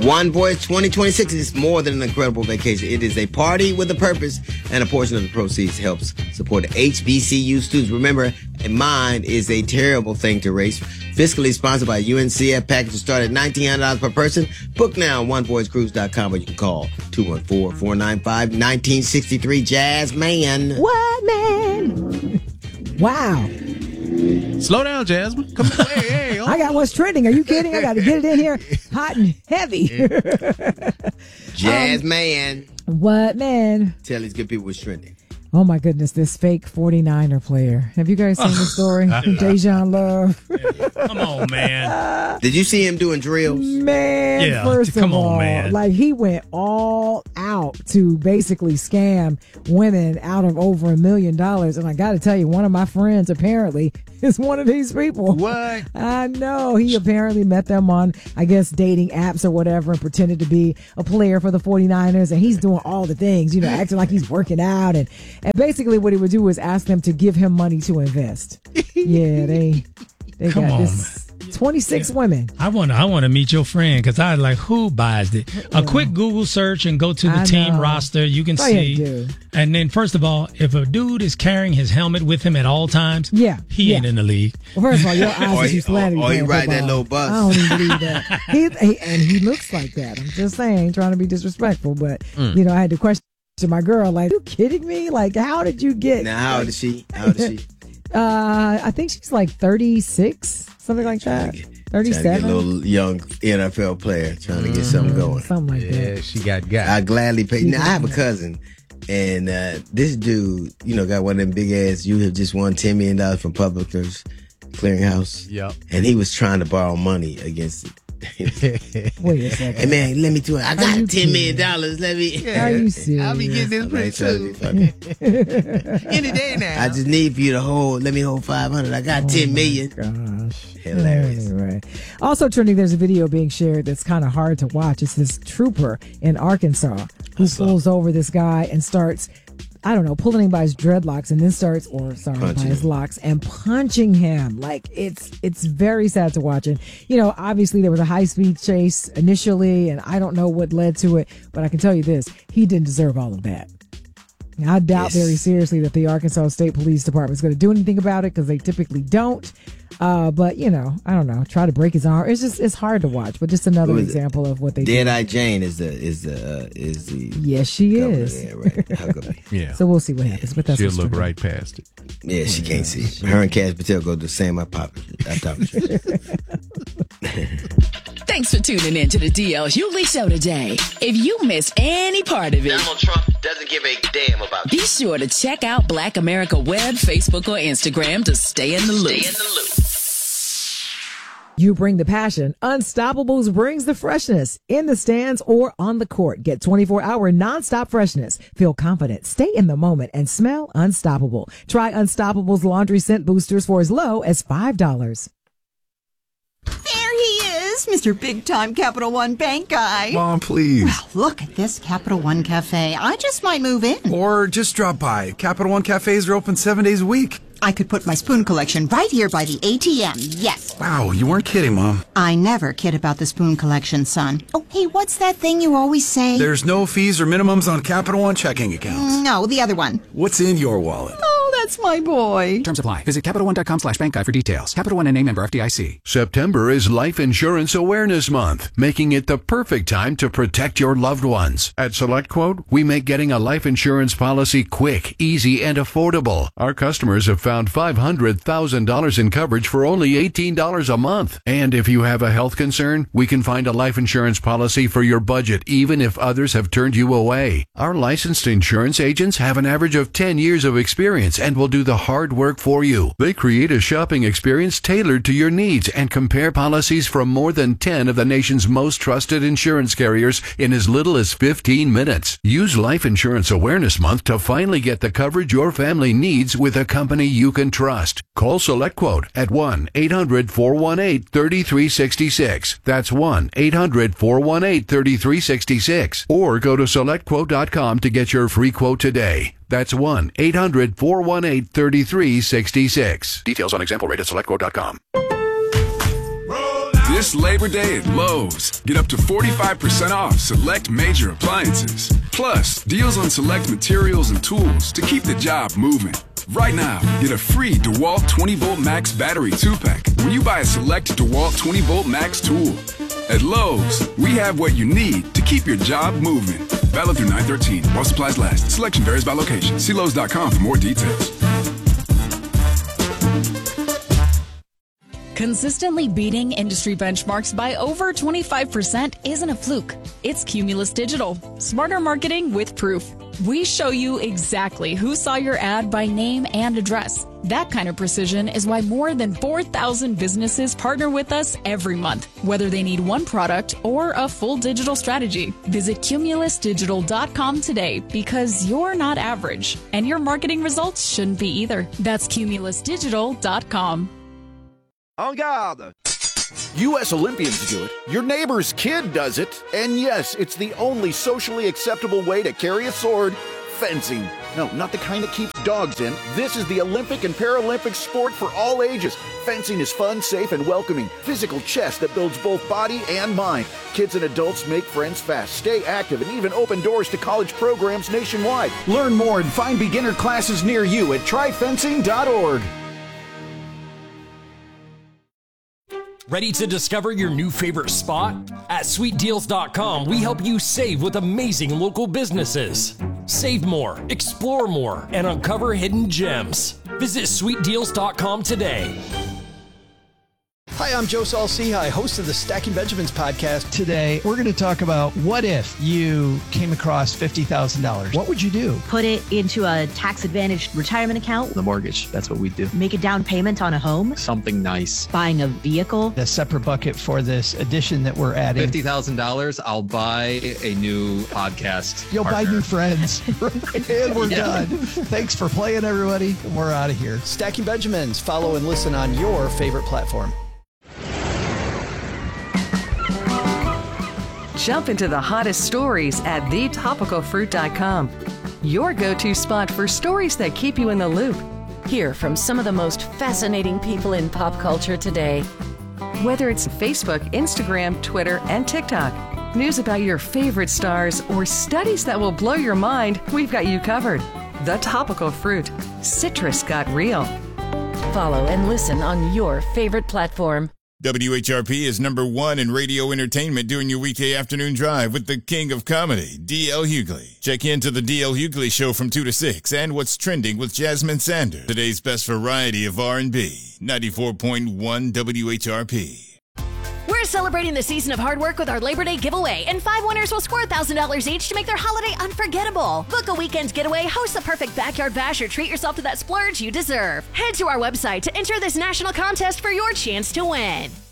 One Voice 2026 is more than an incredible vacation. It is a party with a purpose, and a portion of the proceeds helps support HBCU students. Remember, a mind is a terrible thing to raise. Fiscally sponsored by UNCF. Packages start at $1,900 per person. Book now on onevoicecruise.com, or you can call 214-495-1963. Jazz Man. What, man? Wow. Slow down, Jasmine. Come on. Hey, I got what's trending. Are you kidding? I got to get it in here hot and heavy. Jazz Man. What, man? Tell these good people what's trending. Oh, my goodness, this fake 49er player. Have you guys seen the story? Dejan Love. Come on, man. Did you see him doing drills? Man, first of all, like he went all out to basically scam women out of over $1 million. And I got to tell you, one of my friends apparently is one of these people. What? I know. He apparently met them on, I guess, dating apps or whatever and pretended to be a player for the 49ers. And he's doing all the things, you know, acting like he's working out. And basically what he would do was ask them to give him money to invest. Yeah, they Come got on, this. 26 women. I want to meet your friend because I like who buys it. A quick Google search and go to the team roster. You can see. And then first of all, if a dude is carrying his helmet with him at all times, he ain't in the league. Well, first of all, your eyes are too slanted. Or he ride that little bus. I don't even believe that. He looks like that. I'm just saying, trying to be disrespectful, but you know, I had to question my girl, like, are you kidding me? Like, how did you get? Now, how old is she? I think she's like 36, something like that. 37. A little young NFL player trying to get something going. Something like that. Yeah, she got I gladly pay. Now, I have a cousin, and this dude, you know, got one of them big ass, you have just won $10 million from Publishers Clearinghouse. Yep. And he was trying to borrow money against it. Wait a second. Hey, man, let me do it. I got $10 million. Let me. Are you serious? I'll be getting this pretty soon. Any day now. I just need for you to let me hold 500. I got 10 million. Gosh. Hilarious. Anyway. Also trending, there's a video being shared that's kind of hard to watch. It's this trooper in Arkansas who pulls over this guy and starts, I don't know, pulling him by his dreadlocks and then by his locks and punching him. Like, it's very sad to watch. And, you know, obviously there was a high-speed chase initially, and I don't know what led to it, but I can tell you this, he didn't deserve all of that. I doubt very seriously that the Arkansas State Police Department is going to do anything about it because they typically don't. But, you know, I don't know, try to break his arm. It's hard to watch, but just another example of what they do. Dead-Eye Jane is the Yes, she is. Yeah, right. How could I? Yeah. So we'll see what happens. But that's She'll look right past it. Yeah, she can't see. Her and Cash Patel go to the same pop. Thanks for tuning in to the DL Hughley Show today. If you missed any part of it, Donald Trump doesn't give a damn about be sure to check out Black America Web, Facebook, or Instagram to stay in the loop. You bring the passion. Unstoppables brings the freshness in the stands or on the court. Get 24-hour nonstop freshness. Feel confident, stay in the moment, and smell unstoppable. Try Unstoppable's laundry scent boosters for as low as $5. There he is, Mr. Big-Time Capital One Bank guy. Mom, please. Well, look at this Capital One Cafe. I just might move in. Or just drop by. Capital One cafes are open 7 days a week. I could put my spoon collection right here by the ATM, yes. Wow, you weren't kidding, Mom. I never kid about the spoon collection, son. Oh, hey, what's that thing you always say? There's no fees or minimums on Capital One checking accounts. No, the other one. What's in your wallet? Oh, that's my boy. Terms apply. Visit CapitalOne.com/bank guide for details. Capital One and member FDIC. September is Life Insurance Awareness Month, making it the perfect time to protect your loved ones. At SelectQuote, we make getting a life insurance policy quick, easy, and affordable. Our customers have found $500,000 in coverage for only $18 a month. And if you have a health concern, we can find a life insurance policy for your budget, even if others have turned you away. Our licensed insurance agents have an average of 10 years of experience and will do the hard work for you. They create a shopping experience tailored to your needs and compare policies from more than 10 of the nation's most trusted insurance carriers in as little as 15 minutes. Use Life Insurance Awareness Month to finally get the coverage your family needs with a company you can trust. Call SelectQuote at 1-800-418-3366. That's 1-800-418-3366. Or go to SelectQuote.com to get your free quote today. That's 1-800-418-3366. Details on example rate at SelectQuote.com. This Labor Day at Lowe's, get up to 45% off select major appliances. Plus, deals on select materials and tools to keep the job moving. Right now, get a free DeWalt 20-Volt Max battery 2-pack when you buy a select DeWalt 20-Volt Max tool. At Lowe's, we have what you need to keep your job moving. Valid through 9/13 while supplies last. Selection varies by location. See Lowe's.com for more details. Consistently beating industry benchmarks by over 25% isn't a fluke. It's Cumulus Digital. Smarter marketing with proof. We show you exactly who saw your ad by name and address. That kind of precision is why more than 4,000 businesses partner with us every month, whether they need one product or a full digital strategy. Visit cumulusdigital.com today because you're not average, and your marketing results shouldn't be either. That's cumulusdigital.com. En garde! U.S. Olympians do it, your neighbor's kid does it, and yes, it's the only socially acceptable way to carry a sword, fencing. No, not the kind that keeps dogs in. This is the Olympic and Paralympic sport for all ages. Fencing is fun, safe, and welcoming. Physical chess that builds both body and mind. Kids and adults make friends fast, stay active, and even open doors to college programs nationwide. Learn more and find beginner classes near you at tryfencing.org. Ready to discover your new favorite spot? At SweetDeals.com, we help you save with amazing local businesses. Save more, explore more, and uncover hidden gems. Visit SweetDeals.com today. Hi, I'm Joe Saul-Sehy, host of the Stacking Benjamins podcast. Today, we're going to talk about what if you came across $50,000. What would you do? Put it into a tax-advantaged retirement account. The mortgage, that's what we do. Make a down payment on a home. Something nice. Buying a vehicle. A separate bucket for this addition that we're adding. $50,000, I'll buy a new podcast You'll partner. buy new friends. And we're done. Thanks for playing, everybody. We're out of here. Stacking Benjamins. Follow and listen on your favorite platform. Jump into the hottest stories at thetopicalfruit.com. Your go-to spot for stories that keep you in the loop. Hear from some of the most fascinating people in pop culture today. Whether it's Facebook, Instagram, Twitter, and TikTok, news about your favorite stars, or studies that will blow your mind, we've got you covered. The Topical Fruit. Citrus got real. Follow and listen on your favorite platform. WHRP is #1 in radio entertainment during your weekday afternoon drive with the king of comedy, D.L. Hughley. Check into the D.L. Hughley Show from 2 to 6 and What's Trending with Jasmine Sanders. Today's best variety of R&B. 94.1 WHRP. We're celebrating the season of hard work with our Labor Day giveaway, and 5 winners will score $1,000 each to make their holiday unforgettable. Book a weekend getaway, host the perfect backyard bash, or treat yourself to that splurge you deserve. Head to our website to enter this national contest for your chance to win.